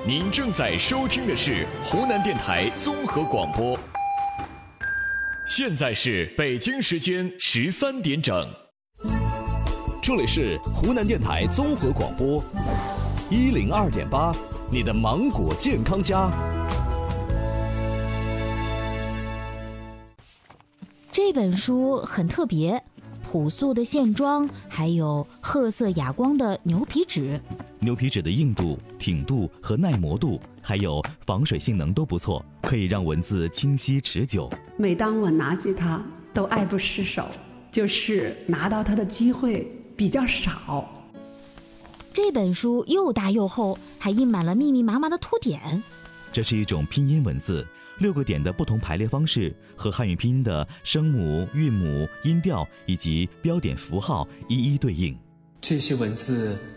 您正在收听的是湖南电台综合广播。现在是北京时间13点整， 这里是湖南电台综合广播102.8，你的芒果健康家。 这本书很特别，朴素的线装，还有褐色哑光的牛皮纸。 牛皮纸的硬度、挺度和耐磨度，还有防水性能都不错，可以让文字清晰持久。 每当我拿起它，都爱不释手，就是拿到它的机会比较少。 这本书又大又厚，还印满了密密麻麻的凸点。 这是一种拼音文字，6个点的不同排列方式和汉语拼音的声母、韵母、音调以及标点符号一一对应。 这些文字